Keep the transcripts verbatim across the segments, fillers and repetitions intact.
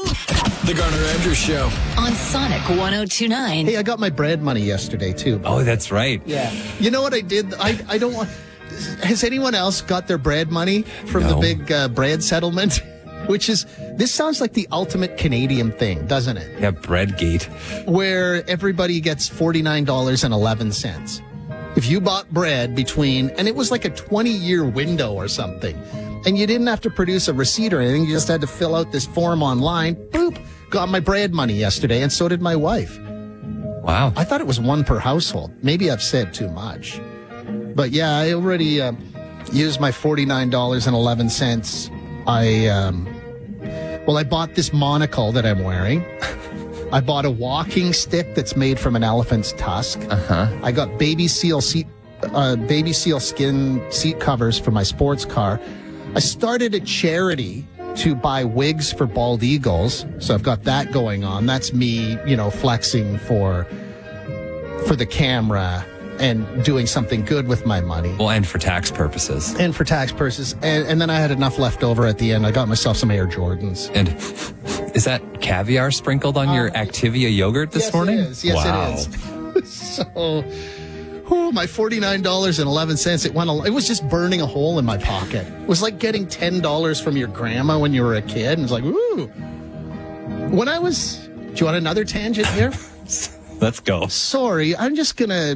The Garner Andrews Show on Sonic one oh two point nine. Hey, I got my bread money yesterday, too. Oh, that's right. Yeah. You know what I did? I, I don't want... Has anyone else got their bread money from No. the big uh, bread settlement? Which is... This sounds like the ultimate Canadian thing, doesn't it? Yeah, Breadgate. Where everybody gets forty-nine dollars and eleven cents. If you bought bread between... And it was like a twenty-year window or something. And you didn't have to produce a receipt or anything. You just had to fill out this form online. Boop. Got my bread money yesterday, and so did my wife. Wow. I thought it was one per household. Maybe I've said too much. But yeah, I already uh, used my forty-nine dollars and eleven cents. I, um, well, I bought this monocle that I'm wearing. I bought a walking stick that's made from an elephant's tusk. Uh-huh. I got baby seal seat, uh, baby seal skin seat covers for my sports car. I started a charity to buy wigs for bald eagles. So I've got that going on. That's me, you know, flexing for for the camera and doing something good with my money. Well, and for tax purposes. And for tax purposes. And, and then I had enough left over at the end. I got myself some Air Jordans. And is that caviar sprinkled on your Activia yogurt this yes, morning? It is. Yes, wow. it is. So, oh, my forty-nine dollars and eleven cents, it went. A, it was just burning a hole in my pocket. It was like getting ten dollars from your grandma when you were a kid. And it's like, ooh. When I was, do you want another tangent here? Let's go. Sorry, I'm just going to,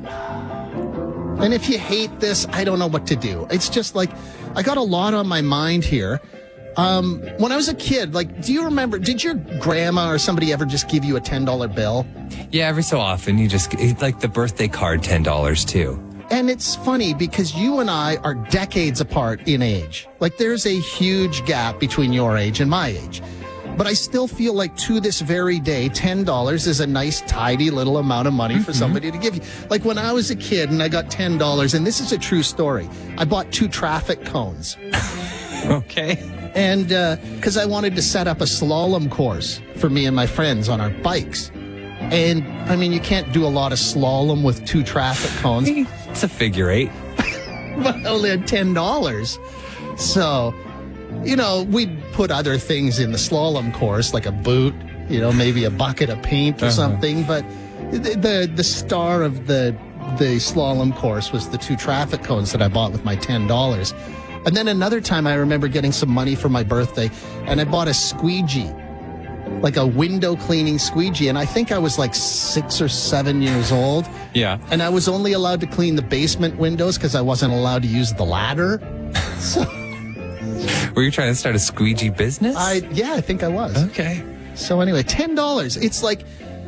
and if you hate this, I don't know what to do. It's just like, I got a lot on my mind here. Um, when I was a kid, like, do you remember, did your grandma or somebody ever just give you a ten dollar bill? Yeah, every so often you just, it's like the birthday card, ten dollars too. And it's funny because you and I are decades apart in age. Like, there's a huge gap between your age and my age. But I still feel like to this very day, ten dollars is a nice, tidy little amount of money for mm-hmm. somebody to give you. Like when I was a kid and I got ten dollars, and this is a true story, I bought two traffic cones. Okay. And because uh, I wanted to set up a slalom course for me and my friends on our bikes. And, I mean, you can't do a lot of slalom with two traffic cones. It's a figure eight. But I only had ten dollars. So... You know, we'd put other things in the slalom course, like a boot, you know, maybe a bucket of paint or uh-huh. something. But the, the the star of the the slalom course was the two traffic cones that I bought with my ten dollars. And then another time I remember getting some money for my birthday, and I bought a squeegee, like a window cleaning squeegee. And I think I was like six or seven years old. Yeah. And I was only allowed to clean the basement windows because I wasn't allowed to use the ladder. So... Were you trying to start a squeegee business? I yeah, I think I was. Okay. So anyway, ten dollars. It's like,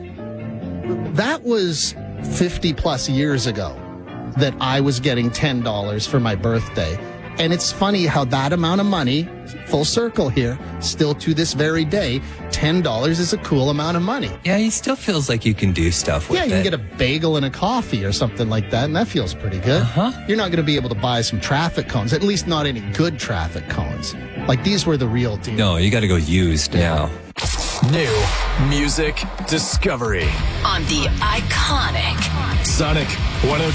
that was fifty plus years ago that I was getting ten dollars for my birthday. And it's funny how that amount of money, full circle here, still to this very day, ten dollars is a cool amount of money. Yeah, he still feels like you can do stuff with it. Yeah, you can get a bagel and a coffee or something like that, and that feels pretty good. Uh-huh. You're not going to be able to buy some traffic cones, at least not any good traffic cones. Like, these were the real deal. No, you got to go used now. New music discovery on the iconic Sonic one oh two.